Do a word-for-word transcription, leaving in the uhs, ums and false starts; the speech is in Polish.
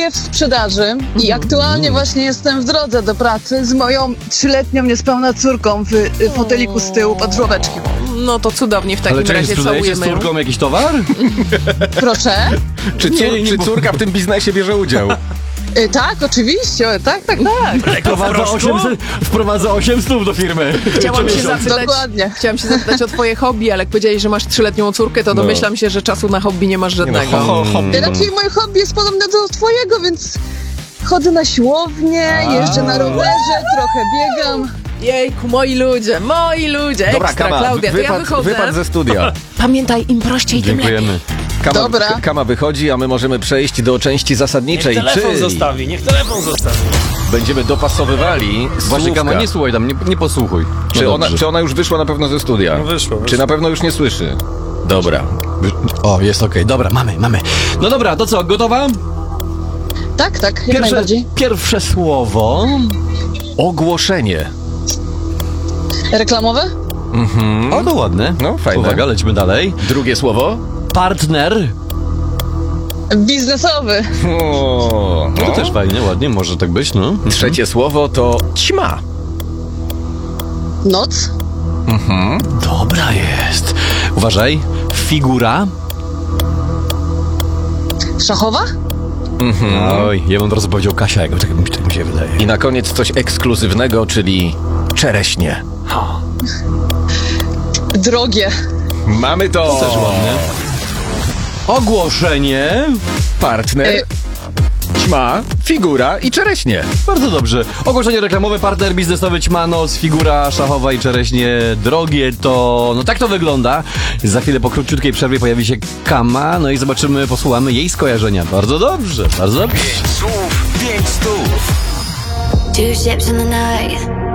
pracuję w sprzedaży i aktualnie właśnie jestem w drodze do pracy z moją trzyletnią niespełna córką w y, foteliku z tyłu pod żłobeczkiem. No to cudownie, w takim Ale razie sprzedajecie z całujemy ją. córką jakiś towar? Proszę? Czy, Nie, cór, nie, nie, czy bo- córka w tym biznesie bierze udział? Y, tak, oczywiście, tak, tak, tak. Wprowadza osiemset, wprowadza osiemset do firmy. Chciałam się, zapytać, Dokładnie. chciałam się zapytać o twoje hobby, ale jak powiedziałeś, że masz trzyletnią córkę, to No. domyślam się, że czasu na hobby nie masz żadnego. ho, ho, ho. Y, Raczej moje hobby jest podobne do twojego, więc chodzę na siłownię, jeżdżę na rowerze, trochę biegam. Jejku, moi ludzie, moi ludzie, Dobra, ekstra, Kama, Klaudia, to ja wypad, wychodzę. wypad ze studia. Pamiętaj, im prościej, tym lepiej. Dziękujemy. Kama, Dobra. K- Kama wychodzi, a my możemy przejść do części zasadniczej, Niech telefon czyli zostawi, niech telefon zostawi. będziemy dopasowywali Właśnie, słówka. Gama, nie słuchaj tam, nie, nie posłuchuj. No Czy, ona, dobrze. czy ona już wyszła na pewno ze studia? No wyszło, Czy wyszło. na pewno już nie słyszy? Dobra. O, jest okej, dobra, mamy, mamy. No dobra, to co, gotowa? Tak, tak, jak Pierwsze, najbardziej. pierwsze słowo. Ogłoszenie. Reklamowe? O, to ładne. No, fajne. Uwaga, lecimy dalej. Drugie słowo? Partner. Biznesowy. O, No to no. też fajnie, ładnie, może tak być, no. Trzecie słowo to ćma. Noc. Dobra jest. Uważaj. Figura. Szachowa? Oj, ja bym od razu powiedział Kasia, jak tak mi, tak mi się wydaje. I na koniec coś ekskluzywnego, czyli czereśnie. Drogie. Mamy to! Też ładnie. Ogłoszenie. Partner, Y, ćma, figura i czereśnie. Bardzo dobrze. Ogłoszenie reklamowe, partner biznesowy, ćmanoc, figura szachowa i czereśnie drogie, to... No tak to wygląda. Za chwilę po króciutkiej przerwie pojawi się Kama, no i zobaczymy, posłuchamy jej skojarzenia. Bardzo dobrze, bardzo dobrze. Słów, pięć stów. Two ships in the night,